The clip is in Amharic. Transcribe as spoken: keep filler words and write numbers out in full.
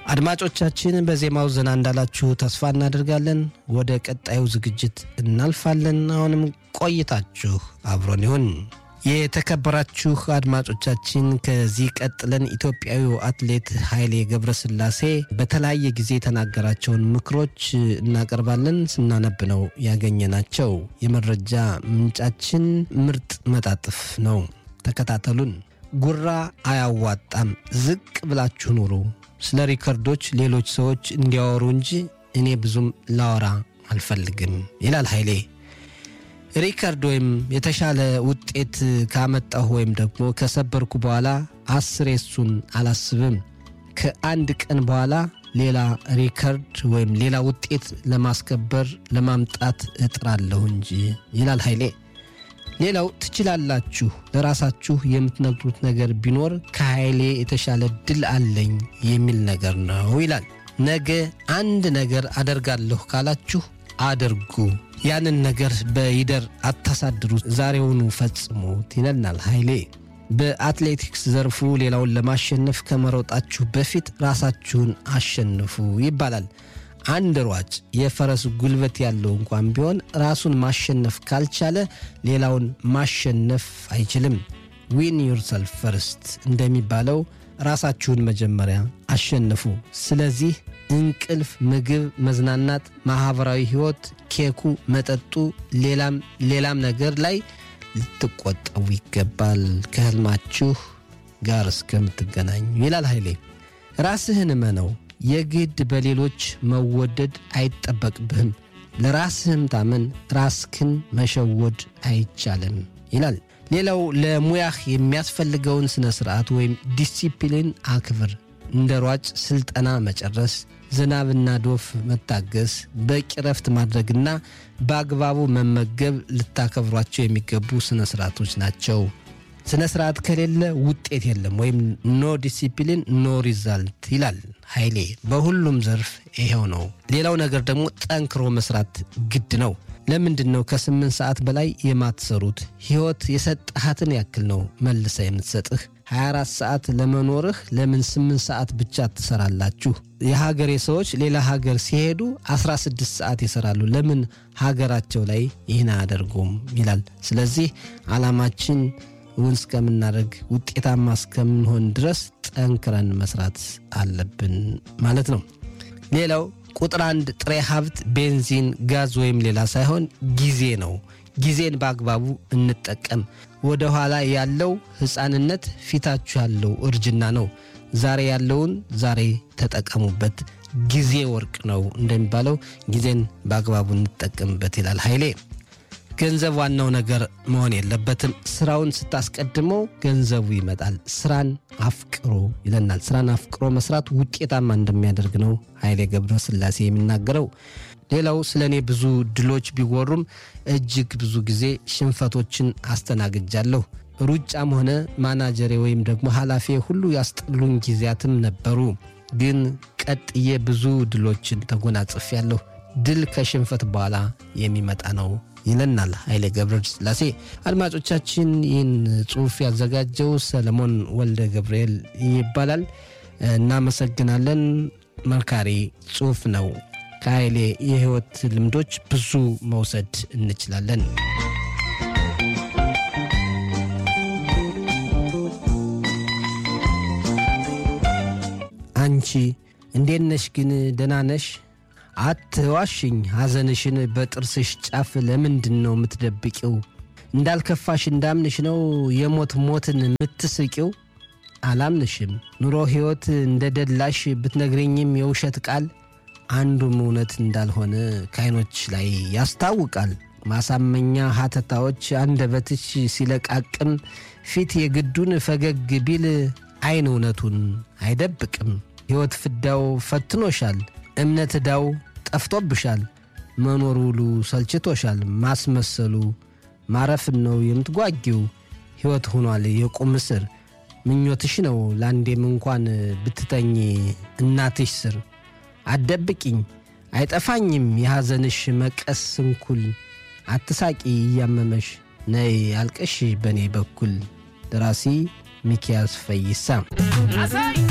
አድማጮቻችን በዜማው ዘና እንዳላችሁ ተስፋ እናደርጋለን። ወደ ቀጣዩ ዝግጅት እናልፋለን። አሁንም ቆይታችሁ አብሮን ይሁን። የተከበራችሁ አድማጮቻችን ከዚህ ቀጥለን ኢትዮጵያዊው አትሌት ኃይሌ ገብረስላሴ በተለያየ ጊዜ የተናገራቸውን ምክሮች እናቀርባለን። ስናነብ ነው ያገኘናቸው። የመረጃ ምንጫችን ምርጥ መጣጥፍ ነው። ተከታተሉን። ጉራ አያዋጣም፣ ዝቅ ብላችሁ ኑሩ። ስለ ሪከርዶች ሌሎች ሰዎች እንዲያወሩ እንጂ እኔ ብዙም ላወራ አልፈልግም ይላል ኃይሌ። ሪከርድ ወይም የተሻለ ውጤት ካመጣሁ ወይም ደግሞ ከሰበርኩ በኋላ አስር እሱን አላስብም። ከአንድ ቀን በኋላ ሌላ ሪከርድ ወይም ሌላ ውጤት ለማስከበር ለማምጣት እጥራለሁ እንጂ ይላል ኃይሌ። ሌላው ትችላላችሁ ለራሳችሁ የምትነግሩት ነገር ቢኖር ከኃይሌ የተሻለ ድል አለኝ የሚል ነገር ነው ይላል። ነገ አንድ ነገር አደርጋለሁ ካላችሁ አድርጉ። ያንን ነገር በይደር አታሳድሩ፣ ዛሬውኑ ፈጽሙት ይለናል ኃይሌ። በአትሌቲክስ ዘርፉ ሌላውን ለማሸነፍ ከመሮጣችሁ በፊት ራሳችሁን አሸንፉ ይባላል። አንድ ሯጭ የፈረስ ጉልበት ያለው እንኳን ቢሆን ራሱን ማሸነፍ ካልቻለ ሌላውን ማሸነፍ አይችልም። ዊን ዩርሰልፍ ፈርስት እንደሚባለው ራሳችሁን መጀመሪያ አሸንፉ። ስለዚህ እንቅልፍ፣ ምግብ፣ መዝናናት፣ ማህበራዊ ህይወት፣ ኬኩ፣ መጠጡ፣ ሌላም ሌላም ነገር ላይ ልትቆጠቡ ይገባል ከህልማችሁ ጋር እስከምትገናኙ ይላል ኃይሌ። ራስህን እመነው። የግድ በሌሎች መወደድ አይጠበቅብህም። ለራስህም ታመን፣ ራስክን መሸወድ አይቻልም ይላል። ሌላው ለሙያህ የሚያስፈልገውን ስነ ስርዓት ወይም ዲሲፕሊን አክብር። እንደ ሯጭ ስልጠና መጨረስ፣ ዝናብና ዶፍ መታገስ፣ በቂ ረፍት ማድረግና በአግባቡ መመገብ ልታከብሯቸው የሚገቡ ስነ ስርዓቶች ናቸው። ስነ ስርዓት ከሌለ ውጤት የለም ወይም ኖ ዲሲፕሊን ኖ ሪዛልት ይላል ኃይሌ። በሁሉም ዘርፍ ይሄው ነው። ሌላው ነገር ደግሞ ጠንክሮ መስራት ግድ ነው። ለምንድን ነው ከስምንት ሰዓት በላይ የማትሰሩት? ህይወት የሰጣሃትን ያክል ነው መልሳ የምትሰጥህ። ሃያ አራት ሰዓት ለመኖርህ ለምን ስምንት ሰዓት ብቻ ትሰራላችሁ? የሀገሬ ሰዎች ሌላ ሀገር ሲሄዱ አስራ ስድስት ሰዓት ይሰራሉ። ለምን ሀገራቸው ላይ ይህን አያደርጉም ይላል። ስለዚህ ዓላማችን እውን እስከምናደርግ ውጤታማ እስከምንሆን ድረስ ጠንክረን መስራት አለብን ማለት ነው። ሌላው ቁጥር አንድ ጥሬ ሀብት ቤንዚን፣ ጋዝ ወይም ሌላ ሳይሆን ጊዜ ነው። ጊዜን በአግባቡ እንጠቀም። ወደ ኋላ ያለው ሕፃንነት፣ ፊታችሁ ያለው እርጅና ነው። ዛሬ ያለውን ዛሬ ተጠቀሙበት። ጊዜ ወርቅ ነው እንደሚባለው ጊዜን በአግባቡ እንጠቀምበት ይላል ኃይሌ። ገንዘብ ዋናው ነገር መሆን የለበትም። ስራውን ስታስቀድመው ገንዘቡ ይመጣል። ስራን አፍቅሮ ይለናል። ስራን አፍቅሮ መስራት ውጤታማ እንደሚያደርግ ነው ኃይሌ ገብረስላሴ የሚናገረው። ሌላው ስለኔ ብዙ ድሎች ቢወሩም እጅግ ብዙ ጊዜ ሽንፈቶችን አስተናግጃለሁ። ሩጫም ሆነ ማናጀሬ ወይም ደግሞ ኃላፊ ሁሉ ያስጠሉኝ ጊዜያትም ነበሩ። ግን ቀጥዬ ብዙ ድሎችን ተጎናጽፌያለሁ። ድል ከሽንፈት በኋላ የሚመጣ ነው ይለናል ኃይሌ ገብረስላሴ። አድማጮቻችን ይህን ጽሑፍ ያዘጋጀው ሰለሞን ወልደ ገብርኤል ይባላል። እናመሰግናለን። መርካሪ ጽሑፍ ነው። ከኃይሌ የህይወት ልምዶች ብዙ መውሰድ እንችላለን። አንቺ እንዴት ነሽ ግን ደህና ነሽ? አትዋሽኝ፣ ሐዘንሽን በጥርስሽ ጫፍ ለምንድን ነው የምትደብቂው? እንዳልከፋሽ እንዳምንሽ ነው የሞት ሞትን የምትስቂው? አላምንሽም። ኑሮ ሕይወት እንደደላሽ ብትነግረኝም የውሸት ቃል አንዱም እውነት እንዳልሆነ ከዓይኖች ላይ ያስታውቃል። ማሳመኛ ሀተታዎች አንደበትሽ ሲለቃቅም ፊት የግዱን ፈገግ ቢል ዓይን እውነቱን አይደብቅም። ሕይወት ፍዳው ፈትኖሻል፣ እምነት ዳው ጠፍቶብሻል። መኖር ሁሉ ሰልችቶሻል፣ ማስመሰሉ ማረፍን ነው የምትጓጊው። ሕይወት ሆኗል የቁም እስር፣ ምኞትሽ ነው ላንዴም እንኳን ብትተኝ እናትሽ ስር። አትደብቂኝ አይጠፋኝም የሐዘንሽ መቀስ እንኩል፣ አትሳቂ እያመመሽ ነይ አልቀሽ በኔ በኩል። ደራሲ ሚኪያስ ፈይሳ።